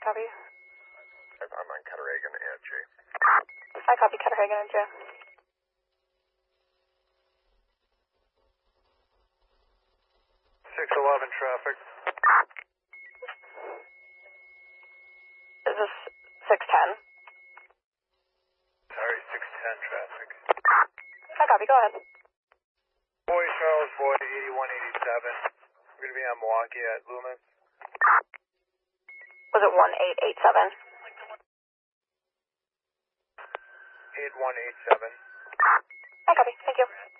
copy. I'm on Ketterhagen and J. I copy Ketterhagen and J. 611 traffic. Is this 610? Sorry, 610 traffic. I copy, go ahead. Boy Charles, Boy 8187. We're going to be on Milwaukee at Loomis. Was it 1887? 8187. I copy, thank you.